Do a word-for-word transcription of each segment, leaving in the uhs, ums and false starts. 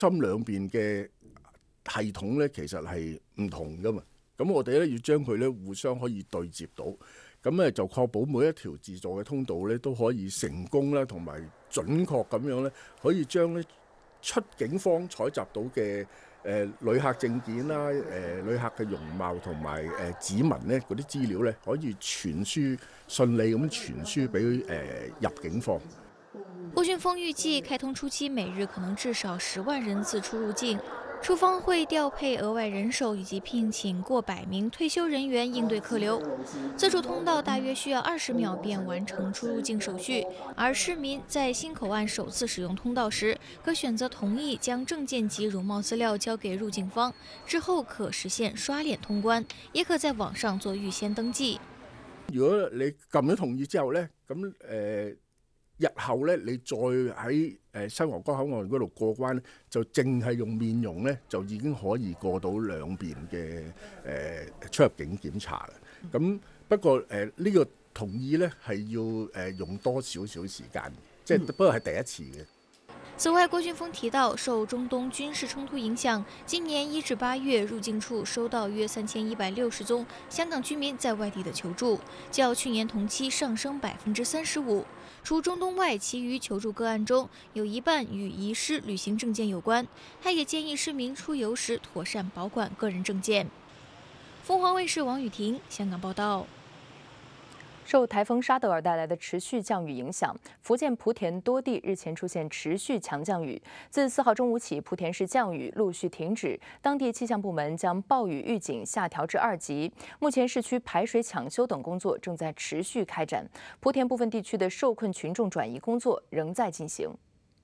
心兩邊嘅系統咧，其實係唔同噶嘛。咁我哋咧要將佢咧互相可以對接到，咁咧就確保每一條自助嘅通道咧都可以成功啦，同埋準確咁樣咧，可以將咧出境方採集到嘅誒、呃、旅客證件啦、誒、呃、旅客嘅容貌同埋誒指紋咧嗰啲資料咧，可以傳輸順利咁傳輸俾誒、呃、入境方。 郭俊峰預計開通初期每日可能至少十萬人次出入境。處方會調配額外人手，以及聘請過百名退休人員應對客流。自助通道大約需要二十秒便完成出入境手續，而市民在新口岸首次使用通道時，可選擇同意將證件及容貌資料交給入境方，之後可實現刷臉通關，也可在網上做預先登記。 如果你撳咗同意之後呢，咁誒。呃日後咧，你再喺誒西皇崗口岸嗰度過關，就淨係用面容咧，就已經可以過到兩邊嘅誒出入境檢查啦。咁不過誒呢、呢個同意咧係要誒用多少少時間，即係不過係第一次嘅。 此外，郭俊峰提到，受中東軍事衝突影響，今年一至八月入境處收到約三千一百六十宗香港居民在外地的求助，較去年同期上升百分之三十五。除中東外，其餘求助個案中有一半與遺失旅行證件有關。他也建議市民出遊時妥善保管個人證件。鳳凰衛視王雨婷香港報道。 受台風沙德爾帶來的持續降雨影響，福建莆田多地日前出現持續強降雨。自四號中午起，莆田市降雨陸續停止，當地氣象部門將暴雨預警下調至二級。目前市區排水搶修等工作正在持續開展，莆田部分地區的受困群眾轉移工作仍在進行。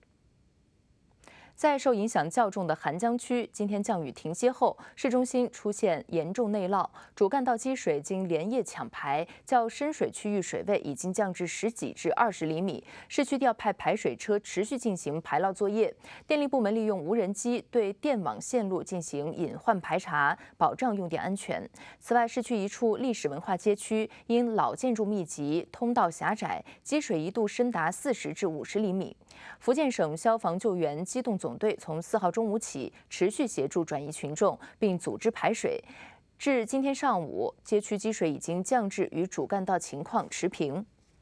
在受影響較重的邗江區，今天降雨停歇後，市中心出現嚴重內澇，主幹道積水經連夜搶排，較深水區域水位已經降至十幾至二十厘米。市區調派排水車持續進行排澇作業，電力部門利用無人機對電網線路進行隱患排查，保障用電安全。此外，市區一處歷史文化街區因老建築密集、通道狹窄，積水一度深達四十至五十厘米。福建省消防救援機動總隊從四號中午起持續協助轉移群眾，並組織排水。至今天上午，街區積水已經降至與主幹道情況持平。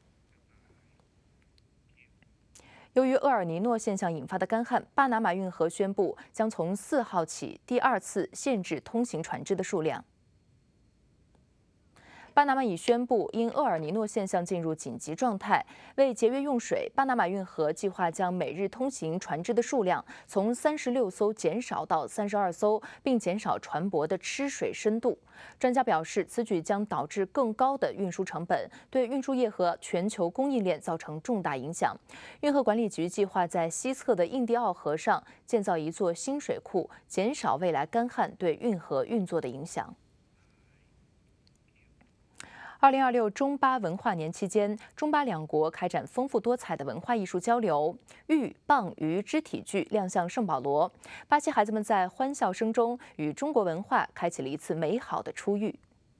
由於厄爾尼諾現象引發的乾旱，巴拿馬運河宣布將從四號起第二次限制通行船隻的數量。巴拿馬已宣布因厄爾尼諾現象進入緊急狀態，為節約用水，巴拿馬運河計劃將每日通行船隻的數量從三十六艘減少到三十二艘，並減少船舶的吃水深度。專家表示，此舉將導致更高的運輸成本，對運輸業和全球供應鏈造成重大影響。運河管理局計劃在西側的印第奧河上建造一座新水庫，減少未來乾旱對運河運作的影響。二零二六中巴文化年期間，中巴兩國開展豐富多彩的文化藝術交流，玉、蚌、魚肢體劇亮相聖保羅。巴西孩子們在歡笑聲中與中國文化開啟了一次美好的初遇。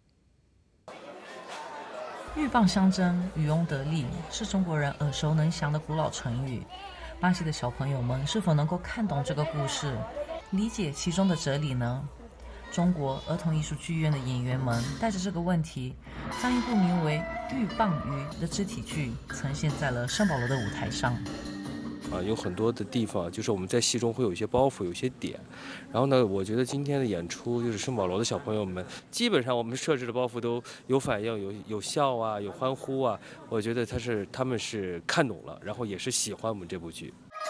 鷸蚌相爭，漁翁得利，是中國人耳熟能詳的古老成語。巴西的小朋友們是否能夠看懂這個故事，理解其中的哲理呢？中國兒童藝術劇院的演員們帶着這個問題，將一部名為《鷸蚌魚》的肢體劇呈現在了聖保羅的舞台上。 啊，有很多的地方，就是我們在戲中會有一些包袱，有一些點。然後呢，我覺得今天的演出，就是聖保羅的小朋友們，基本上我們設置的包袱都有反應，有有笑啊，有歡呼啊。我覺得他是他們是看懂了，然後也是喜歡我們這部劇。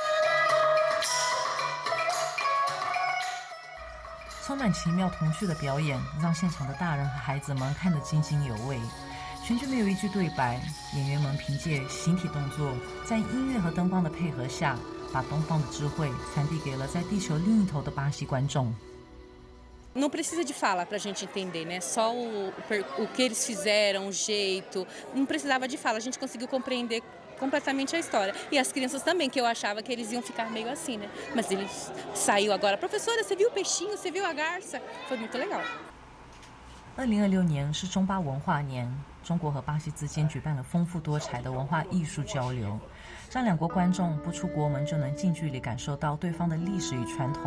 充滿奇妙童趣的表演，讓現場的大人和孩子們看得津津有味。全劇沒有一句對白，演員們憑借形體動作，在音樂和燈光的配合下，把東方的智慧傳遞給了在地球另一頭的巴西觀眾。 Não precisa de fala para a gente entender, né? Só o, o que eles fizeram, o jeito. Não precisava de fala, a gente conseguiu compreender completamente a história. E as crianças também, que eu achava que eles iam ficar meio assim, né? Mas ele saiu agora. Professora, você viu o peixinho? Você viu a garça? Foi muito legal. 二零二六年是中巴文化年， 中国和巴西之间举办了丰富多彩的文化艺术交流，让两国观众不出国门就能近距离感受到对方的历史与传统。